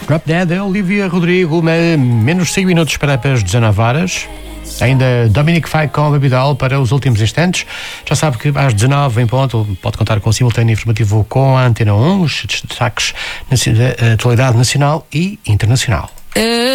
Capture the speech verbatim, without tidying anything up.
Drop Dead, Olivia Rodrigo, menos cinco minutos para as dezanove horas. Ainda Dominic Fike com Baby Doll para os últimos instantes. Já sabe que às dezanove em ponto pode contar com o simultâneo informativo com a Antena um, os destaques da atualidade nacional e internacional.